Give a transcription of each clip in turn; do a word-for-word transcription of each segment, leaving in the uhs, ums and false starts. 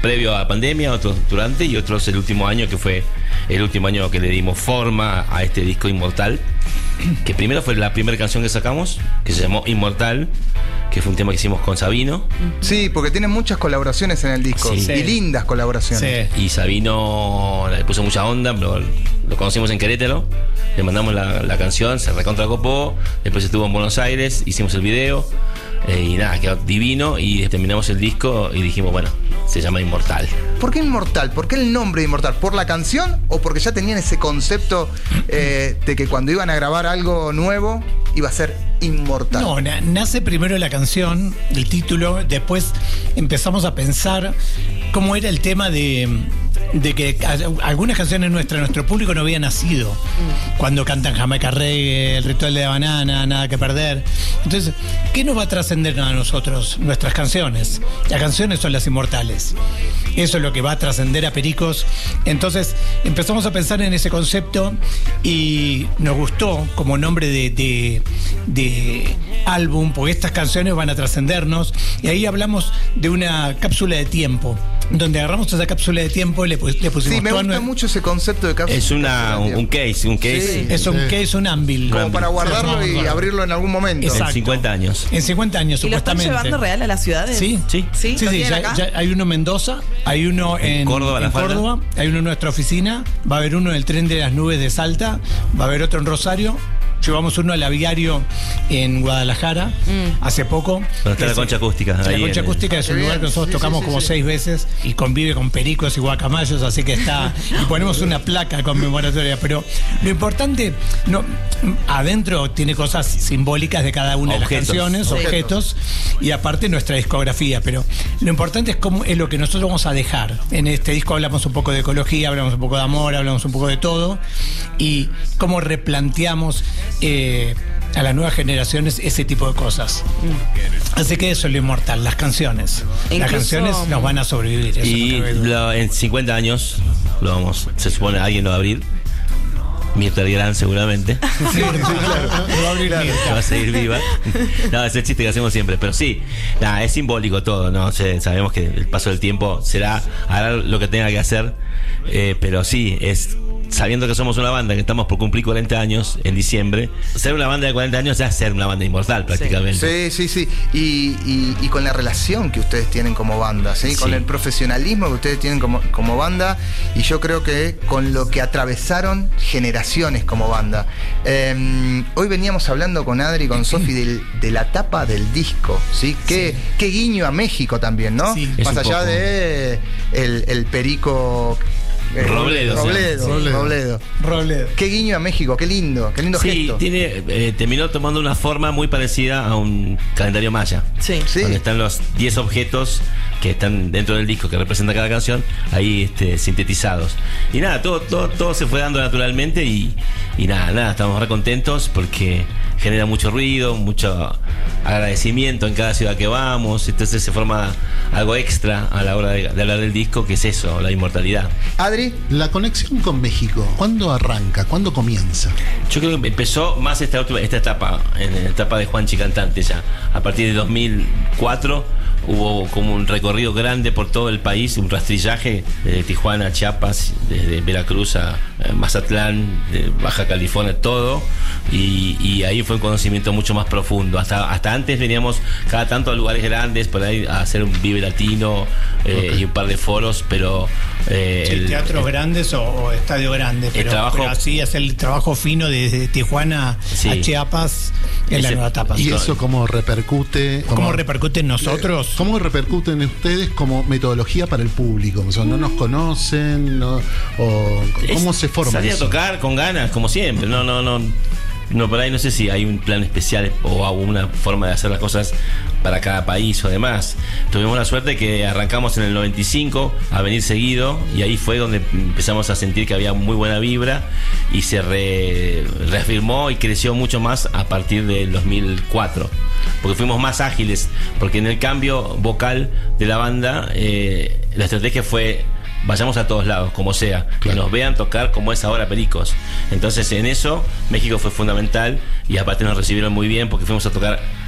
previo a la pandemia, otros durante y otros el último año, que fue el último año que le dimos forma a este disco Inmortal, que primero fue la primera canción que sacamos, que se llamó Inmortal, que fue un tema que hicimos con Sabino. Sí, porque tiene muchas colaboraciones en el disco, sí. y lindas colaboraciones. Sí. Y Sabino le puso mucha onda, pero lo conocimos en Querétaro, le mandamos la, la canción, se recontracopó, después estuvo en Buenos Aires, hicimos el video, eh, y nada, quedó divino, y terminamos el disco y dijimos, bueno, se llama Inmortal. ¿Por qué Inmortal? ¿Por qué el nombre de Inmortal? ¿Por la canción o porque ya tenían ese concepto eh, de que cuando iban a grabar algo nuevo iba a ser inmortal? No, na- nace primero la canción, el título, después empezamos a pensar cómo era el tema de, de que a- algunas canciones nuestras, nuestro público no había nacido cuando cantan Jamaica Reggae, El Ritual de la Banana, Nada que Perder. Entonces, ¿qué nos va a trascender a nosotros? Nuestras canciones. Las canciones son las inmortales. Eso es lo que va a trascender a Pericos. Entonces empezamos a pensar en ese concepto y nos gustó como nombre de, de, de álbum, porque estas canciones van a trascendernos. Y ahí hablamos de una cápsula de tiempo, donde agarramos esa cápsula de tiempo y le, pus- le pusimos... Sí, me toda gusta nue- mucho ese concepto de cápsula. Es una, un, un case, un case. Sí. Es un, ¿qué es un ámbil? Como para guardarlo y abrirlo en algún momento. Exacto. En cincuenta años. En cincuenta años, ¿Y lo están supuestamente. llevando real a las ciudades? Sí, Sí. ¿Sí? Sí, ¿Lo sí, tienen ya, acá? ya hay uno en Mendoza, hay uno en, En Córdoba, en La Falda. Córdoba, hay uno en nuestra oficina, va a haber uno en el tren de las nubes de Salta, va a haber otro en Rosario. Llevamos uno al aviario en Guadalajara Mm. hace poco. Donde está la Es- concha acústica. La ahí concha en- acústica es Qué un bien. lugar que nosotros Sí, tocamos sí, sí, como sí. seis veces y convive con pericos y guacamayos, así que está. Y ponemos una placa conmemoratoria. Pero lo importante, no, adentro tiene cosas simbólicas de cada una Objetos. de las canciones, Objetos. objetos, y aparte nuestra discografía. Pero lo importante es cómo es lo que nosotros vamos a dejar. En este disco hablamos un poco de ecología, hablamos un poco de amor, hablamos un poco de todo, y cómo replanteamos eh, a las nuevas generaciones ese tipo de cosas. Así que eso es lo inmortal, las canciones. Incluso- Las canciones nos van a sobrevivir. Eso Y no cabe duda. lo- en cincuenta años, lo vamos, se supone alguien lo va a abrir. Mirta Legrand seguramente. Sí, claro. Lo va a abrir Mirta. Que va a seguir viva. No, es el chiste que hacemos siempre. Pero sí, nada, es simbólico todo, ¿no? O sea, sabemos que el paso del tiempo será, hará lo que tenga que hacer. Eh, pero sí, es sabiendo que somos una banda que estamos por cumplir cuarenta años en diciembre. Ser una banda de cuarenta años ya es ser una banda inmortal prácticamente. Sí, sí, sí. Y, y, y con la relación que ustedes tienen como banda, ¿sí? Con Sí. el profesionalismo que ustedes tienen como, como banda. Y yo creo que con lo que atravesaron generaciones como banda. Eh, hoy veníamos hablando con Adri y con Sofi del- de la tapa del disco, ¿sí? Qué, qué guiño a México también, ¿no? Sí. Es Más un allá poco. de el, el perico... eh, Robledo, Robledo, sí. Robledo. Robledo. Robledo. Qué guiño a México, qué lindo, qué lindo Sí, gesto. tiene, eh, terminó tomando una forma muy parecida a un calendario maya. Sí. Sí. Donde están los diez objetos que están dentro del disco que representa cada canción, ahí este, sintetizados. Y nada, todo, todo, todo se fue dando naturalmente y, y nada, nada, estamos re contentos porque genera mucho ruido, mucho agradecimiento en cada ciudad que vamos, entonces se forma algo extra a la hora de, de hablar del disco, que es eso, la inmortalidad. Adri, La conexión con México, ¿cuándo arranca? ¿Cuándo comienza? Yo creo que empezó más esta última, esta etapa, en la etapa de Juanchi Cantante ya. A partir de dos mil cuatro hubo como un recorrido grande por todo el país, un rastrillaje desde Tijuana a Chiapas, desde Veracruz a eh, Mazatlán, de Baja California, todo. Y, y ahí fue un conocimiento mucho más profundo. Hasta, hasta antes veníamos cada tanto a lugares grandes, por ahí a hacer un Vive Latino eh, Ok. y un par de foros, pero... eh, Sí, el- teatros el- grandes o, o estadio grande, pero, trabajo- pero así es el trabajo fino desde Tijuana Sí. a Chiapas en la Ese- nueva etapa. ¿Y eso cómo repercute? ¿Cómo repercute en nosotros? ¿Cómo repercuten en ustedes como metodología para el público? O sea, ¿no nos conocen? No, o, ¿Cómo Es se forma salir eso? a tocar con ganas, como siempre. No, no, no. No, por ahí no sé si hay un plan especial o una forma de hacer las cosas para cada país o demás. Tuvimos la suerte que arrancamos en el noventa y cinco a venir seguido y ahí fue donde empezamos a sentir que había muy buena vibra y se re- reafirmó y creció mucho más a partir del dos mil cuatro. Porque fuimos más ágiles, porque en el cambio vocal de la banda eh, la estrategia fue: vayamos a todos lados, como sea, que Claro. nos vean tocar como es ahora Pericos. Entonces en eso México fue fundamental y aparte nos recibieron muy bien porque fuimos a tocar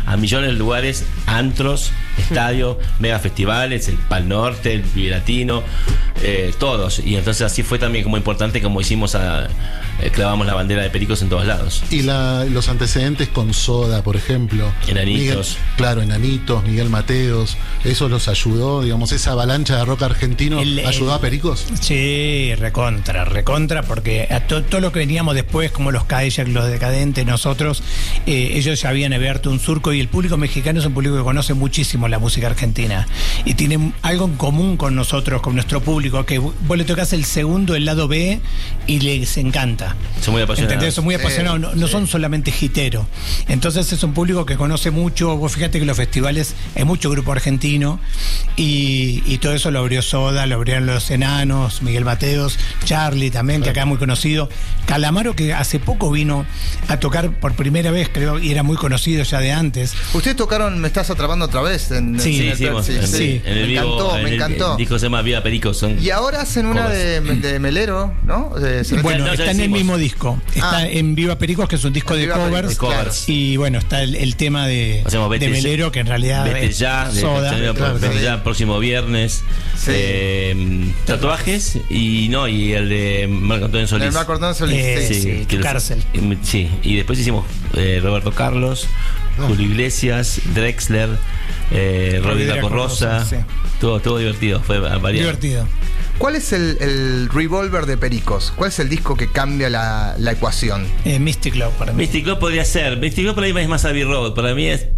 a millones de lugares, antros, estadios, mega festivales, el Pal Norte, el Vive Latino, eh, todos. Y entonces así fue también como importante, como hicimos a, eh, clavamos la bandera de Pericos en todos lados. Y la, los antecedentes con Soda, por ejemplo. Enanitos. Miguel, claro, Enanitos, Miguel Mateos. Eso los ayudó, digamos, esa avalancha de rock argentino El- ayudó el- a Pericos. Sí, recontra, recontra, porque a to- todo lo que veníamos después, como los Kayak, los Decadentes, nosotros, eh, ellos ya habían abierto un surco y el público mexicano es un público que conoce muchísimo la música argentina y tiene algo en común con nosotros, con nuestro público, que vos le tocas el segundo, el lado B y les encanta. Son muy apasionados. ¿Entendés? Son muy Sí, apasionados, no, no sí. son solamente giteros. Entonces es un público que conoce mucho. Vos fíjate que los festivales hay mucho grupo argentino y, y todo eso lo abrió Soda, lo abrieron Los Enanos, Miguel Mateos, Charlie también, que acá es muy conocido. Calamaro, que hace poco vino a tocar por primera vez, creo, y era muy conocido ya de antes. Ustedes tocaron Me Estás Atrapando otra vez. En, Sí, Sí, en el- hicimos sí, en, sí. en el Me vivo, encantó, en me el- encantó. El disco se llama Viva Pericos. Son Y ahora hacen una de, de Melero, ¿no? De- se- Bueno, no, ya está en el decimos. mismo disco. Está Ah. en Viva Pericos, que es un disco de Viva covers. Pericos, de claro. covers. Y bueno, está el, el tema de, Hacemos de Vete Ya- Melero, que en realidad Vete es ya, de Soda. Cancionero, claro, Vete sí. ya, próximo viernes. Sí. Eh, tatuajes y no, y el de Marco Antonio Solís. El Marco Antonio Solís, Eh, sí. sí. Tu los- cárcel. Sí, y después hicimos eh, Roberto Carlos, Julio Iglesias, Drexler, eh, Robbie Draco Rosa. Rosa, sí. Todo, todo divertido, fue variado. Divertido. ¿Cuál es el, el Revolver de Pericos? ¿Cuál es el disco que cambia la, la ecuación? Eh, Mystic Love para mí. Mystic Love podría ser. Mystic Love por ahí es más Abbey Road. Para mí es.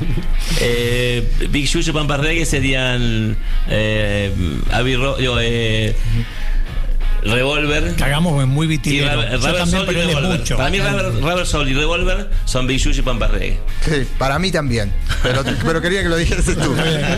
eh, Big Yuyu, Pampas Reggae serían. Eh, Abbey Road. Digo, eh, Revolver. Cagamos muy Y vitilero. Rubber, Yo Rubber también, Soul y pero él es Revolver. mucho. Para mí, Rubber, Rubber Soul y Revolver son Big Yuyu y Pampas Reggae. Sí, para mí también. Pero, pero quería que lo dijeras tú.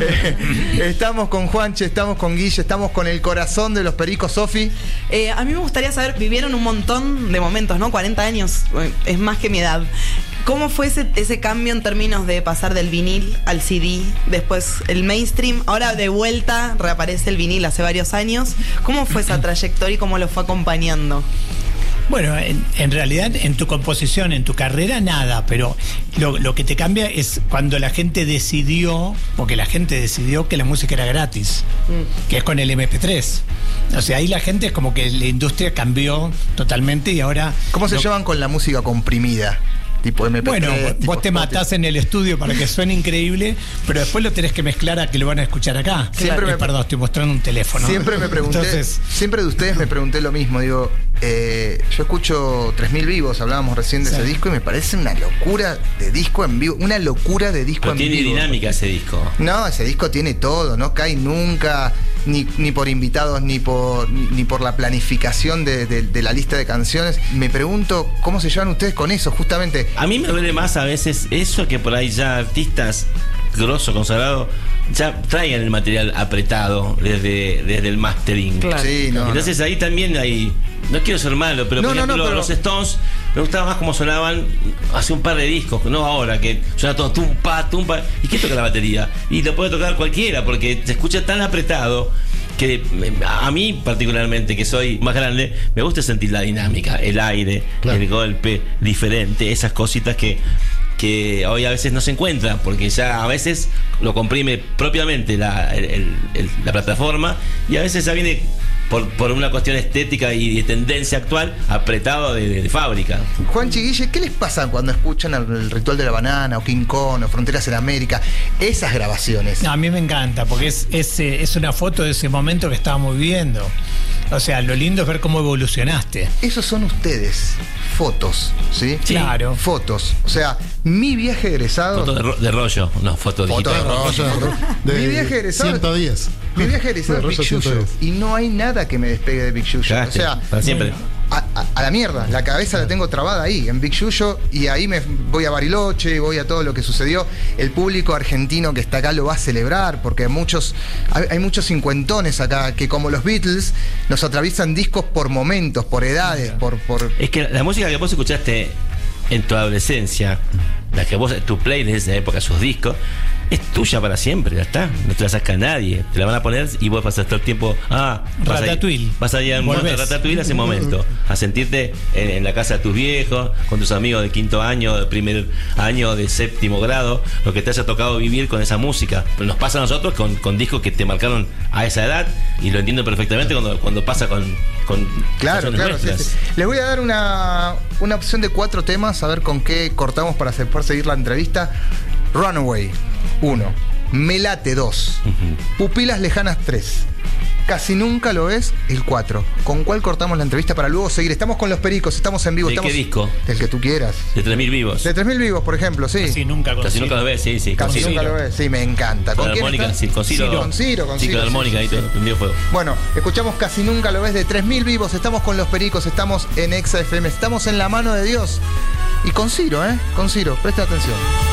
Estamos con Juanche, estamos con Guille, estamos con el corazón de los Pericos, Sofi. Eh, a mí me gustaría saber, vivieron un montón de momentos, ¿no? cuarenta años, eh, es más que mi edad. ¿Cómo fue ese, ese cambio en términos de pasar del vinil al C D, después el mainstream, ahora de vuelta reaparece el vinil hace varios años? ¿Cómo fue esa trayectoria y cómo lo fue acompañando? Bueno, en, en realidad en tu composición, en tu carrera, nada, pero lo, lo que te cambia es cuando la gente decidió, porque la gente decidió que la música era gratis, Mm. que es con el eme pe tres. O sea, ahí la gente es como que la industria cambió totalmente y ahora... ¿Cómo se lo- llevan con la música comprimida? Tipo eme pe tres. Bueno, tipo vos te Spotify. matás en el estudio para que suene increíble, pero después lo tenés que mezclar a que lo van a escuchar acá. Siempre Eh, me- Perdón, estoy mostrando un teléfono. Siempre me pregunté, Entonces, siempre de ustedes me pregunté lo mismo. Digo, eh, yo escucho tres mil vivos, hablábamos recién de Sí. ese disco, y me parece una locura de disco en vivo. Una locura de disco Pero en tiene vivo. dinámica ese disco. No, ese disco tiene todo, no cae nunca, ni, ni por invitados, ni por, ni, ni por la planificación de, de- de la lista de canciones. Me pregunto cómo se llevan ustedes con eso, justamente. A mí me duele más a veces eso que por ahí ya artistas grosso, consagrado, ya traigan el material apretado desde, desde el mastering. Claro. Sí, no, Entonces ahí también hay. No quiero ser malo, pero No, por no, no, ejemplo, pero- los Stones me gustaba más cómo sonaban hace un par de discos, no ahora, que suena todo tumpa, tumpa. ¿Y qué toca la batería? Y lo puede tocar cualquiera, porque se escucha tan apretado que me- a mí particularmente, que soy más grande, me gusta sentir la dinámica, el aire, Claro. el golpe diferente, esas cositas que que hoy a veces no se encuentran, porque ya a veces lo comprime propiamente la, el- el- el- la plataforma, y a veces ya viene por, por una cuestión estética y de tendencia actual apretado de, de- de fábrica. Juan Chiguille, ¿qué les pasa cuando escuchan el, el Ritual de la Banana o King Kong o Fronteras en América? Esas grabaciones. no, a mí me encanta, porque es, es, eh, es una foto de ese momento que estábamos viviendo. O sea, lo lindo es ver cómo evolucionaste. Esos son ustedes. Fotos, ¿sí? Sí. Claro. Fotos. O sea, mi viaje egresado. Foto de, ro- de rollo, no, foto Foto de digital. rollo. De Mi viaje egresado- ciento diez. Mi viaje egresado De es Big rollo Yuyo. ciento diez. Y no hay nada que me despegue de Big Yuyo. O Cagaste, sea, para siempre. a, a- a la mierda. La cabeza la tengo trabada ahí, en Big Yuyo. Y ahí me voy a Bariloche, voy a todo lo que sucedió. El público argentino que está acá lo va a celebrar, porque muchos, hay, hay muchos cincuentones acá que, como los Beatles, nos atraviesan discos por momentos, por edades, por. por Es que la música que vos escuchaste en tu adolescencia, la que vos, tu playlist de esa época, sus discos, es tuya para siempre, ya está. No te la saca nadie. Te la van a poner y vos vas a estar tiempo. Ah, vas Ratatouille. A, vas a ir a Volvés. Ratatouille ese momento. A sentirte en, en la casa de tus viejos, con tus amigos de quinto año, de primer año, de séptimo grado, lo que te haya tocado vivir con esa música. Pero nos pasa a nosotros con, con discos que te marcaron a esa edad, y lo entiendo perfectamente cuando, cuando pasa con, con Claro, canciones claro. Sí, nuestras. sí. Les voy a dar una, una opción de cuatro temas, a ver con qué cortamos para hacer- poder seguir la entrevista. Runaway, uno. Melate, dos. Ujú. Pupilas lejanas, tres. Casi nunca lo ves, el cuatro. ¿Con cuál cortamos la entrevista para luego seguir? Estamos con Los Pericos, estamos en vivo. ¿De estamos, qué disco? Del que tú quieras. De tres mil vivos. De tres mil vivos, por ejemplo, sí. Casi nunca Casi nunca lo ves, sí, sí. Casi con nunca Ciro. lo ves. Sí, me encanta. Con ¿Con quién armónica, está? sí, con Ciro. Con Ciro, con Sí, Ciro. con sí, armónica sí, ahí sí. todo, prendido fuego. Bueno, escuchamos Casi Nunca Lo Ves de tres mil vivos. Estamos con Los Pericos, estamos en Exa F M, estamos en la mano de Dios. Y con Ciro, ¿eh? Con Ciro, presta atención.